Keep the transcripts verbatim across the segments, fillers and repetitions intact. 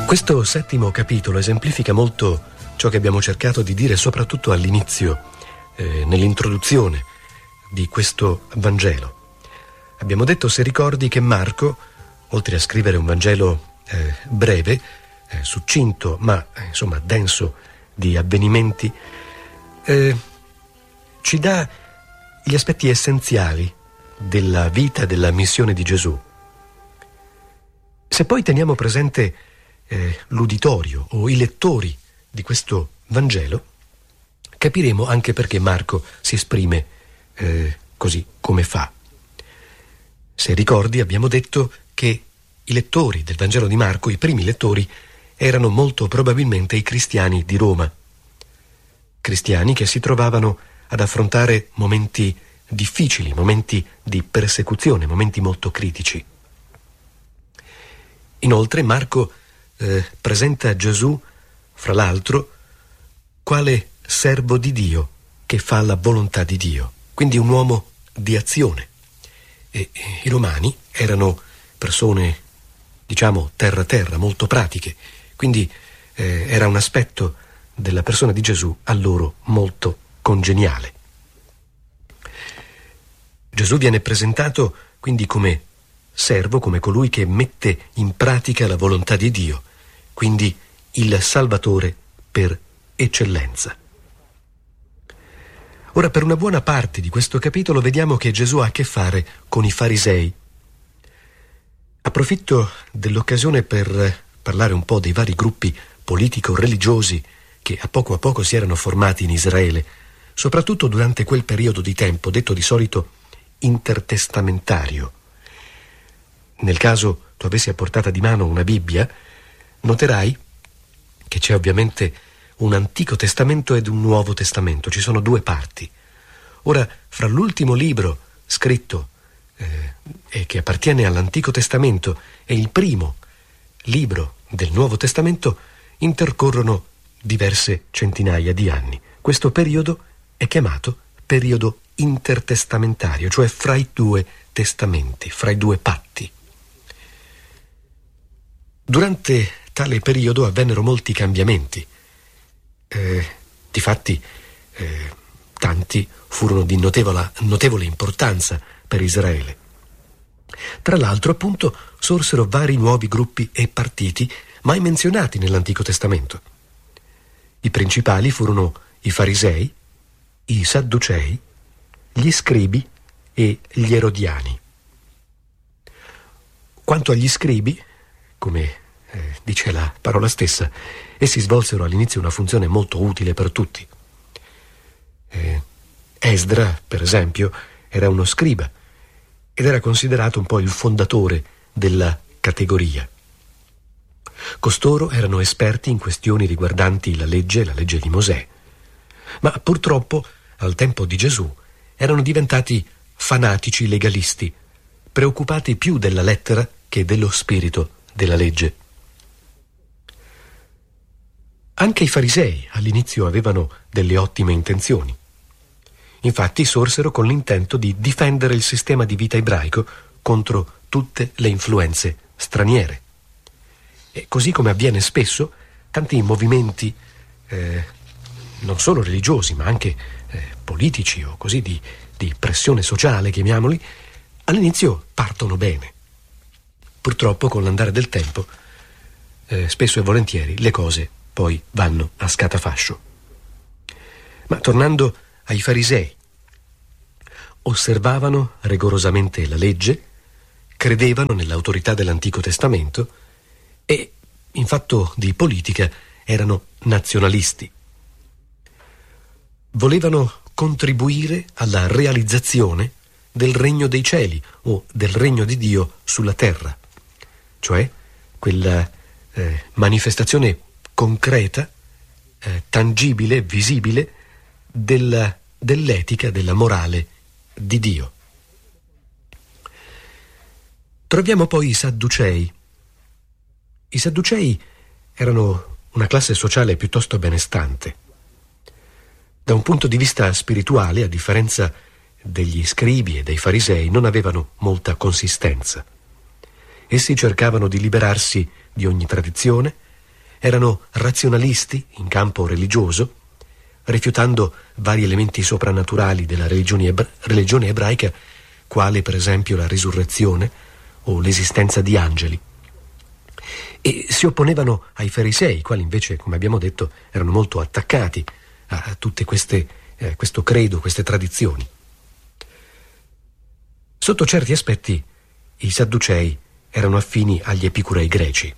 Questo settimo capitolo esemplifica molto ciò che abbiamo cercato di dire soprattutto all'inizio, eh, nell'introduzione di questo Vangelo. Abbiamo detto, se ricordi, che Marco, oltre a scrivere un Vangelo eh, breve, eh, succinto, ma eh, insomma denso di avvenimenti, eh, ci dà gli aspetti essenziali della vita e della missione di Gesù. Se poi teniamo presente eh, l'uditorio o i lettori di questo Vangelo, capiremo anche perché Marco si esprime eh, così come fa. Se ricordi, abbiamo detto che i lettori del Vangelo di Marco, i primi lettori, erano molto probabilmente i cristiani di Roma. Cristiani che si trovavano ad affrontare momenti difficili, momenti di persecuzione, momenti molto critici. Inoltre Marco eh, presenta Gesù, fra l'altro, quale servo di Dio che fa la volontà di Dio, quindi un uomo di azione. E, e i romani erano persone, diciamo, terra-terra, molto pratiche, quindi eh, era un aspetto della persona di Gesù a loro molto congeniale. Gesù viene presentato quindi come servo, come colui che mette in pratica la volontà di Dio, quindi il Salvatore per eccellenza. Ora, per una buona parte di questo capitolo vediamo che Gesù ha a che fare con i farisei. Approfitto dell'occasione per parlare un po' dei vari gruppi politico-religiosi che a poco a poco si erano formati in Israele, soprattutto durante quel periodo di tempo detto di solito intertestamentario. Nel caso tu avessi a portata di mano una Bibbia, noterai che c'è ovviamente un Antico Testamento ed un Nuovo Testamento, ci sono due parti. Ora, fra l'ultimo libro scritto eh, e che appartiene all'Antico Testamento e il primo libro del Nuovo Testamento intercorrono diverse centinaia di anni. Questo periodo è chiamato periodo intertestamentario, cioè fra i due testamenti, fra i due patti. Durante tale periodo avvennero molti cambiamenti. Eh, difatti, eh, tanti furono di notevole, notevole importanza per Israele. Tra l'altro, appunto, sorsero vari nuovi gruppi e partiti mai menzionati nell'Antico Testamento. I principali furono i farisei, i sadducei, gli scribi e gli erodiani. Quanto agli scribi, come eh, dice la parola stessa, essi svolsero all'inizio una funzione molto utile per tutti. Eh, Esdra, per esempio, era uno scriba ed era considerato un po' il fondatore della categoria. Costoro erano esperti in questioni riguardanti la legge, la legge di Mosè, ma purtroppo al tempo di Gesù erano diventati fanatici legalisti, preoccupati più della lettera che dello spirito della legge. Anche i farisei all'inizio avevano delle ottime intenzioni. Infatti sorsero con l'intento di difendere il sistema di vita ebraico contro tutte le influenze straniere. E così come avviene spesso, tanti movimenti eh, non solo religiosi ma anche eh, politici o così di, di pressione sociale, chiamiamoli, all'inizio partono bene. Purtroppo con l'andare del tempo eh, spesso e volentieri le cose poi vanno a scatafascio. Ma tornando ai farisei, osservavano rigorosamente la legge, credevano nell'autorità dell'Antico Testamento e, in fatto di politica, erano nazionalisti. Volevano contribuire alla realizzazione del regno dei cieli o del regno di Dio sulla terra, cioè quella eh, manifestazione concreta, eh, tangibile, visibile della, dell'etica, della morale di Dio. Troviamo poi i Sadducei. I Sadducei erano una classe sociale piuttosto benestante. Da un punto di vista spirituale, a differenza degli scribi e dei farisei, non avevano molta consistenza. Essi cercavano di liberarsi di ogni tradizione, erano razionalisti in campo religioso, rifiutando vari elementi soprannaturali della religione, ebra- religione ebraica, quale per esempio la risurrezione o l'esistenza di angeli. E si opponevano ai farisei, i quali invece, come abbiamo detto, erano molto attaccati a tutte queste, eh, questo credo, queste tradizioni. Sotto certi aspetti, i Sadducei erano affini agli epicurei greci.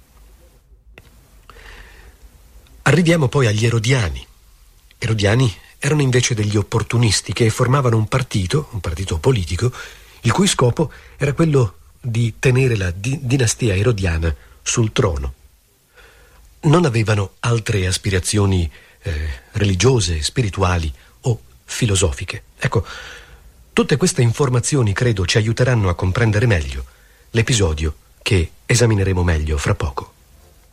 Arriviamo poi agli Erodiani. Erodiani erano invece degli opportunisti che formavano un partito, un partito politico, il cui scopo era quello di tenere la di- dinastia erodiana sul trono. Non avevano altre aspirazioni eh, religiose, spirituali o filosofiche. Ecco, tutte queste informazioni credo ci aiuteranno a comprendere meglio l'episodio che esamineremo meglio fra poco.